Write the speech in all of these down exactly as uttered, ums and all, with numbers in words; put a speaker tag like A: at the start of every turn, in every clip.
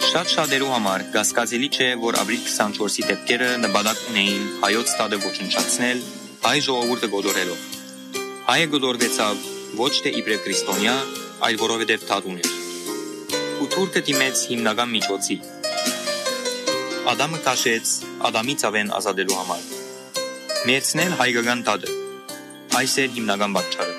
A: Շատ շատերու համար կասկածելի չէ, որ ապրիլ քսանչորսի դեպքերը նպատակ ունեին հայոց տադը ոչնչացնել հայ ժողովուրդը գոդորելով։ Հայը գոդորվեցավ ոչ թե իբրև քրիստոնյա, այլ որովհետև թաթ ուներ։ Ու թուրքը դիմեց հիմնական միջոցի։ Ադամը քաշեց Ադամի ցավեն ազատելու համար։ Մերցնել հայկական տադը։ Այս էր հիմնական պատճառը։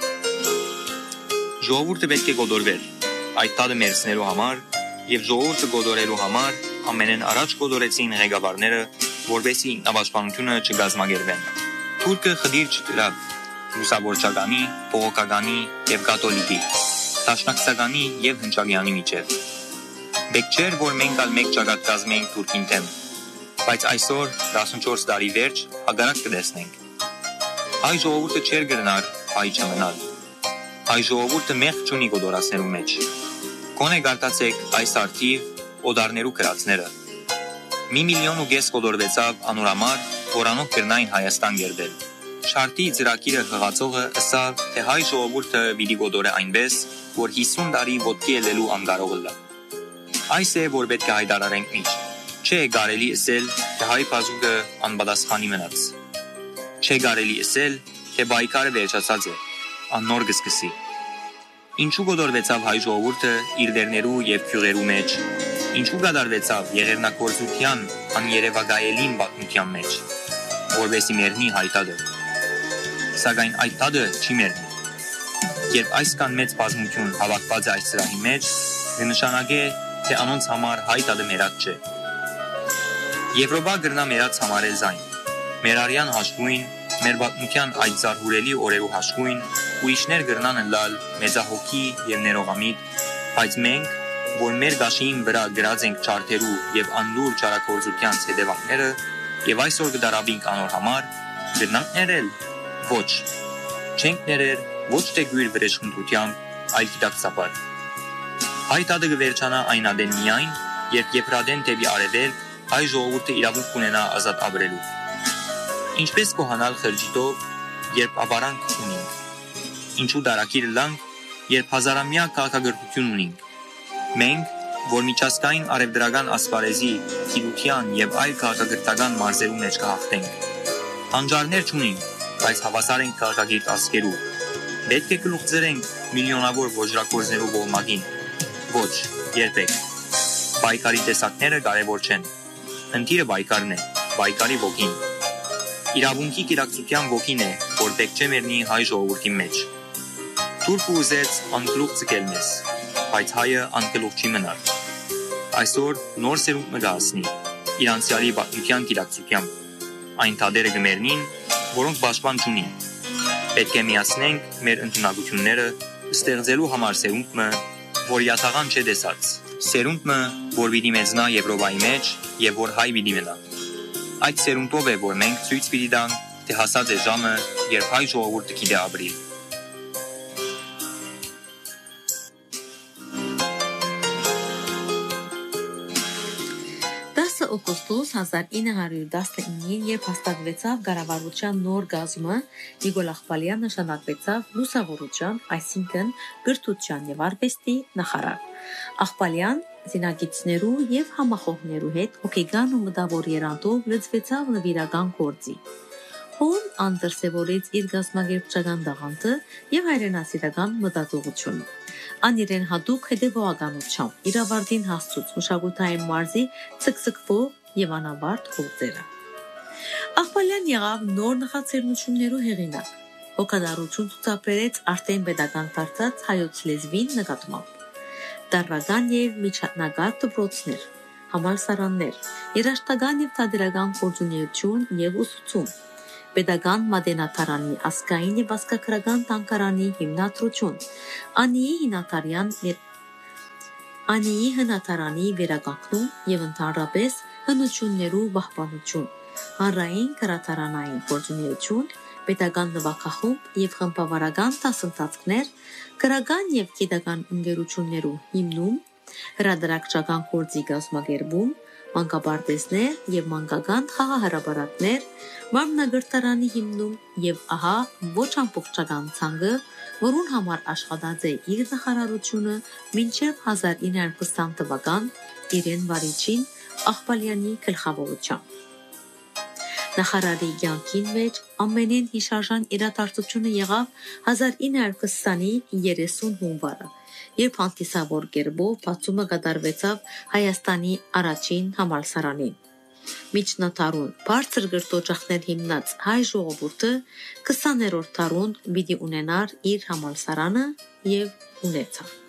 A: Ժողովուրդը պետք է գոդորվեր այդ տադը մերցնելու համար եւ ժողովուրդը գոդորելու համար ամենեն առաջ գոդորեցին ղեկավարները, որովհետեւ ինքնապաշտպանությունը չգազմագերվեն։ Թուրքը խդիր չտրավ լուսավորչականի, բողոքականի եւ կաթոլիկի, դաշնակցականի եւ հնչակյանի միջև։ Բեք չէր, որ մենք ալ մեկ ճակատ կազմենք թուրքին դեմ, բայց այսօր տասնչորս տարի վերջ հագարակ կտեսնենք։ Հայ ժողովուրդը չէր գնար հայ չմնալ։ Հայ ժողովուրդը մեղք չունի գոդորացնելու մեջ։ Գոնե գարտացեք այս արդիվ օդարներու գրածները։ Մի միլիոն ու կես գոդորվեցավ անորամար, որանով կրնային Հայաստան գերվել։ Շարտի ծրագիրը հղացողը ըսավ, թե հայ ժողովուրդը պիտի գոդորե այնպես, որ հիսուն տարի ոտքի ելելու անգարողը լա։ Այս է, որ պետք է հայտարարենք միշտ։ Չէ կարելի ասել, թե հայ բազուկը անպատասխանի մնաց։ Չէ կարելի ասել, թե բայկարը վերջացած է, աննոր կսկսի։ Ինչու գոդորվեցավ հայ ժողովուրդը իր դերներու եւ քյուղերու մեջ։ Ինչու կատարվեցավ եղերնակորձության աներևակայելին պատմության մեջ, որովհետեւ մերնի հայ տադը։ Սակայն այդ տադը չի մերնի։ Երբ այսքան մեծ բազմություն հավաքված է այս սրահի մեջ, նշանակե, թե անոնց համար հայ տադը մերած չէ։ Եվրոպա գրնա մերած համարել զայն։ Մեր արյան հաշվույն, մեր պատմության այդ զարհուրելի օրերու հաշվույն, ուրիշներ գրնան լալ մեծահոգի եւ ներողամիտ, բայց մենք, որ մեր գաշին վրա գրած ենք չարթերու եւ անլուր չարակորձության հետևանքները եւ այսօր կդարաբինք անոր համար, գրնանք ներել, ոչ, չենք ներել ոչ թե գույր վրեժխնդրությամբ, այլ գիտակցաբար։ Հայ տադը կվերջանա այն ադեն միայն, երբ Եփրադեն դեպի արևելք հայ ժողովուրդը իրավունք ունենա ազատ ապրելու։ Ինչպես կոհանալ խրջիտով, երբ ապարանք ունենք։ Ինչու դարակիր լանք, երբ հազարամյա քաղաքագրություն ունենք։ Մենք, որ միջազգային արևդրական ասպարեզի գիտության եւ այլ քաղաքագրական մարզերու մեջ կհաղթենք։ Անջարներ չունենք, բայց հավասար ենք քաղաքագիր ասկերու։ Պետք է գլուխ ձրենք միլիոնավոր ոչրակորձներու ողմակին։ Ոչ, երբեք։ Բայկարի տեսակները կարևոր չեն։ Ընտիրը բայկարն է, բայկարի ոգին։ Իրավունքի կիրակցության ոգին է, որ պետք չէ մերնի հայ ժողովրդի մեջ։ Թուրքը ուզեց անգլուխ ձգել մեզ, բայց հայը անգլուխ չի մնար։ Այսօր նոր սերունդ մը գասնի, իր անցյալի պատմության կիրակցությամբ։ Այն թադերը գմերնին, որոնք պաշտպան չունին։ Պետք է միացնենք մեր ընդունակությունները, ստեղծելու համար սերունդ մը, որ յաթաղան չէ տեսած։ Սերունդ մը, որ պիտի մեծնա Եվրոպայի մեջ եւ որ հայ պիտի մնա։ Այդ սերունդով է, որ մենք ցույց պիտի տանք, թե հասած է ժամը, երբ հայ ժողովուրդը գիտե ապրիլ։
B: դասը օգոստոս հազար ինը հարյուր տասնինին, երբ հաստատվեցավ կառավարության նոր գազումը, Նիկոլ Աղբալյան նշանակվեցավ լուսավորության, այսինքն գրթության եւ արվեստի նախարար։ Աղբալյան զինագիծներու եւ համախոհներու հետ հոգեգան ու մտավոր երանդով լծվեցավ նվիրական գործի։ Հոն անդրսևորեց իր գազմագերբչական դաղանթը եւ հայրենասիրական մտածողությունը։ Ան իրեն հատուկ հետևողականությամբ իր ավարտին հասցուց մշակութային մարզի ցկցկվող եւ անավարտ գործերը։ Աղբալյան եղավ նոր նախաձեռնություններու հեղինակ։ Հոգադարություն ցուցաբերեց արդեն pedagogan դարձած հայոց լեզվին նկատմամբ։ Դարական եւ միջնակարգ դպրոցներ, համալսարաններ, երաժշտական եւ թատերական գործունեություն եւ ուսուցում, pedagogan մատենաթարանի ասկային եւ ասկակրական տանկարանի հիմնադրություն, անիի հինատարյան անիի հնատարանի վերականգնում եւ ընդհանրապես հնություններու պահպանություն, հանրային քրատարանային գործունեություն, pedagogan նվագախումբ եւ խմբավարական դասընթացներ, քրական եւ գիտական ընկերություններու հիմնում, հրադարակչական գործի կազմակերպում, մանկապարտեզներ եւ մանկական խաղահրապարակներ, մարմնագրթարանի հիմնում եւ ահա ոչ ամբողջական ցանկը, որուն համար աշխատած է իր նախարարությունը մինչև հազար ինը հարյուր քսան թվական Իրեն Վարիչին Աղբալյանի գլխավորությամբ։ Նախարարի կյանքին մեջ ամենին հիշարժան իրադարձությունը եղավ հազար ինը հարյուր քսանի երեսուն հունվարը, երբ հանդիսավոր կերպով բացումը կատարվեցավ Հայաստանի առաջին համալսարանին։ Միջնադարուն բարձր գրթօջախներ հիմնած հայ ժողովուրդը քսաներորդ դարուն պիտի ունենար իր համալսարանը եւ ունեցավ։